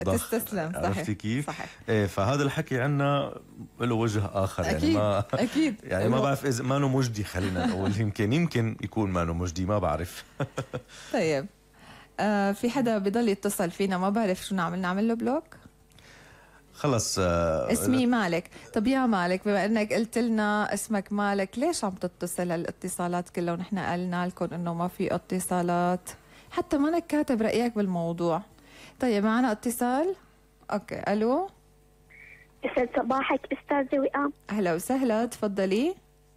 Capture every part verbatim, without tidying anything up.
تستسلم. صحيح. عرفتي كيف؟ صحيح. ايه فهذا الحكي عنا له وجه اخر. أكيد. يعني ما اكيد يعني ما بعرف اذا ما انه مجدي، خلينا نقول يمكن يمكن يكون ما انه مجدي، ما بعرف. طيب آه في حدا بضل يتصل فينا، ما بعرف شو نعمل، نعمل له بلوك؟ خلص. آه اسمي مالك. طب يا مالك، بما انك قلت لنا اسمك مالك، ليش عم تتصل هالاتصالات كلها ونحن قلنا لكم انه ما في اتصالات، حتى مانك كاتب رايك بالموضوع؟ طيب معنا اتصال. اوكي الو. يسعد صباحك استاذه وئام. اهلا وسهلا، تفضلي.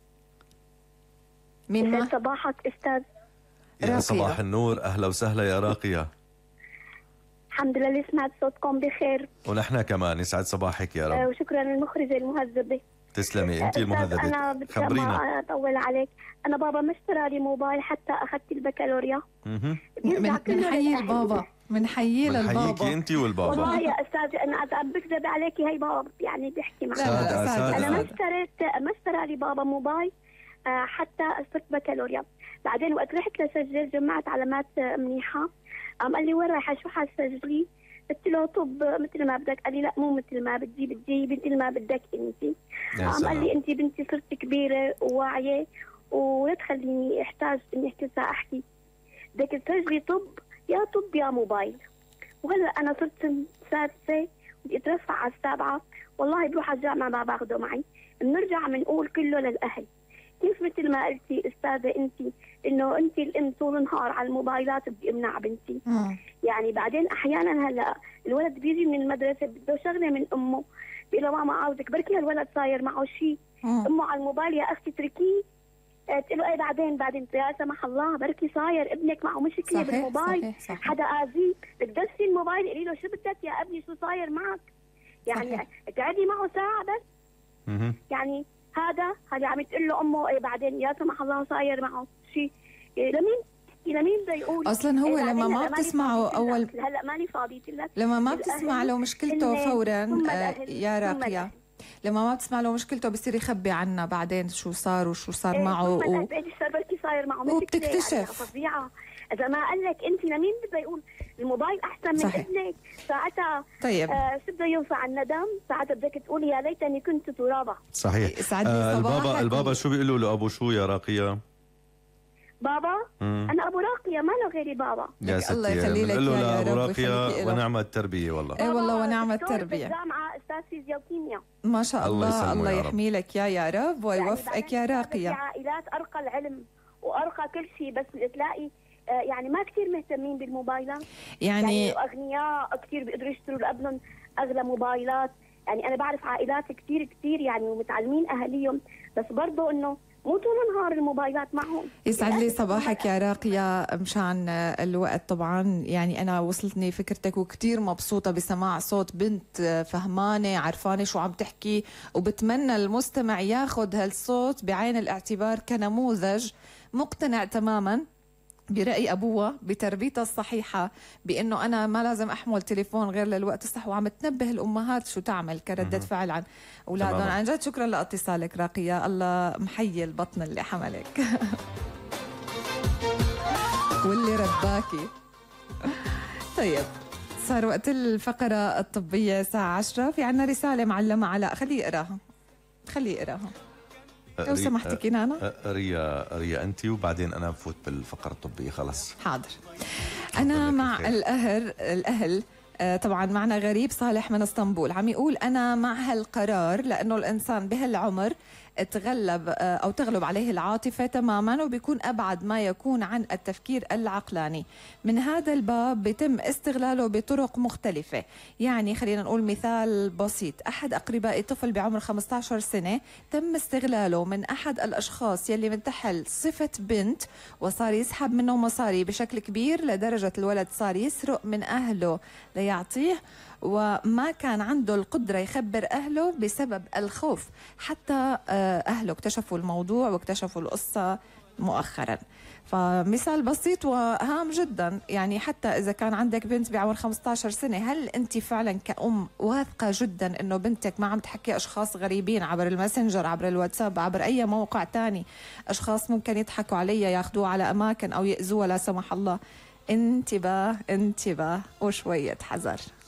مين؟ يسعد صباحك استاذ. يا صباح النور، اهلا وسهلا يا راقيه. الحمد لله اللي سمعت صوتكم بخير. ونحن كمان يسعد صباحك يا رب. أه وشكرا للمخرجه المهذبه. تسلمي انت المهذبه. انا بدي خبرينا. ما اطول عليك، انا بابا ما اشترى لي موبايل حتى اخذت البكالوريا. اها بنحيي البابا، بنحيي للبابا. بنحييكي انت والبابا. والله يا استاذه انا عم بكذب عليكي، هي بابا يعني بيحكي معي. انا ما اشتريت ما اشترى لي بابا موبايل حتى صرت بكالوريا. بعدين وقت رحت لسجل جمعت علامات منيحه، قام قال لي وين رايحه شو حاسجلي؟ قلت له طب مثل ما بدك. قال لي لا مو مثل ما بدي، بدي مثل ما بدك انت. قام قال لي انت بنتي صرت كبيره وواعيه ولا تخليني احتاج اني احكي ساعه احكي، بدك تسجلي طب يا طب يا موبايل. وهلا انا صرت سادسه بدي اترفع على السابعه، والله بروح على الجامعه ما باخده معي، بنرجع بنقول كله للاهل. كيف مثل ما قلتي استاذه انت انه انت الام طول النهار على الموبايلات، بدي امنع بنتي. مم. يعني بعدين احيانا هلا الولد بيجي من المدرسه بده شغله من امه، بيقول له ماما عاوزك، بركي هالولد صاير معه شيء، امه على الموبايل يا اختي اتركيه، تقول له ايه بعدين بعدين يا سمح الله بركي صاير ابنك معه مشكله بالموبايل. صحيح صحيح. حدا اذيه بدك دسي الموبايل قولي له شو بدك يا ابني شو صاير معك، يعني اقعدي معه ساعه بس. مم. يعني هذا هذا عم تقول له امه ايه بعدين يا سمح الله صاير معه شيء، إيه لمين لمين بده يقول؟ اصلا هو إيه لما ما بتسمعه اول هلا ماني فاضيت لك، لما ما بتسمع له مشكلته فورا آه يا راقيه، لما ما بتسمع له مشكلته بصير يخبي عنا بعدين شو صار وشو صار إيه معه و... بركي صاير معه وبتكتشف فظيعه. اذا ما قال لك انت لمين بده يقول؟ الموبايل احسن من ابنك ساعتها. طيب آه شو بده ينفع الندم؟ ساعتها بدك تقولي يا ليتني كنت ترابا. صحيح. آه البابا البابا شو بيقولوا له ابو شو يا راقيه؟ بابا مم. انا ابو راقيه ما له غيري بابا. يا ستي الله يخلي لك يا ابو راقيه ونعم التربيه والله. اي والله ونعم التربيه. الجامعه استاذ فيزياء وكيمياء. ما شاء الله. الله يحمي لك يا يا رب ويوفقك يا راقيه. عائلات ارقى العلم وارقى كل شيء، بس تلاقي يعني ما كثير مهتمين بالموبايلات، يعني, يعني اغنياء كثير بيقدروا يشتروا لابنهم اغلى موبايلات. يعني انا بعرف عائلات كثير كثير يعني ومتعلمين اهاليهم، بس برضه انه مو طول النهار الموبايلات معهم. يسعد لي صباحك يا راقية، مشان الوقت طبعا يعني أنا وصلتني فكرتك وكتير مبسوطة بسماع صوت بنت فهمانة عرفانة شو عم تحكي، وبتمنى المستمع ياخد هالصوت بعين الاعتبار كنموذج مقتنع تماما برأي أبوها بتربيتها الصحيحة، بأنه أنا ما لازم أحمل تليفون غير للوقت الصح، وعم تنبه الأمهات شو تعمل كردة فعل عن أولادهم. عن جد شكرا لاتصالك راقية، الله محيي البطن اللي حملك واللي رباكي. طيب صار وقت الفقرة الطبية الساعة عشرة، في عنا رسالة معلمة علاء، خليه يقراها خليه يقراها لو سمحتي كنانة. ريا ريا أنت وبعدين أنا بفوت بالفقرة الطبية. خلاص حاضر. أنا مع الأهل الأهل طبعا معنا غريب صالح من اسطنبول، عم يقول أنا مع هالقرار لأنه الإنسان بهالعمر تغلب أو تغلب عليه العاطفة تماما، وبيكون أبعد ما يكون عن التفكير العقلاني. من هذا الباب بيتم استغلاله بطرق مختلفة. يعني خلينا نقول مثال بسيط، أحد أقربائي طفل بعمر خمسة عشر سنة تم استغلاله من أحد الأشخاص يلي منتحل صفة بنت، وصار يسحب منه مصاري بشكل كبير لدرجة الولد صار يسرق من أهله ليعطيه، وما كان عنده القدرة يخبر أهله بسبب الخوف. حتى أهله اكتشفوا الموضوع واكتشفوا القصة مؤخرا. فمثال بسيط وهام جدا. يعني حتى إذا كان عندك بنت بعمر خمسة عشر سنة، هل أنت فعلا كأم واثقة جدا أنه بنتك ما عم تحكي أشخاص غريبين عبر الماسنجر، عبر الواتساب، عبر أي موقع تاني، أشخاص ممكن يضحكوا عليها ياخدوها على أماكن أو يأذوها لا سمح الله؟ انتباه انتباه وشوية حذر.